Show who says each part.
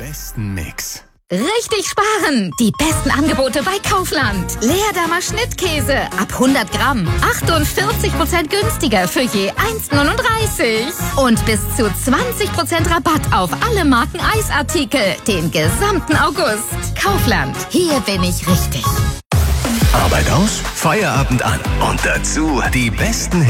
Speaker 1: besten Mix.
Speaker 2: Richtig sparen! Die besten Angebote bei Kaufland. Leerdammer Schnittkäse ab 100 Gramm. 48% günstiger für je 1,39. Und bis zu 20% Rabatt auf alle Marken Eisartikel. Den gesamten August. Kaufland. Hier bin ich richtig.
Speaker 1: Arbeit aus, Feierabend an. Und dazu die besten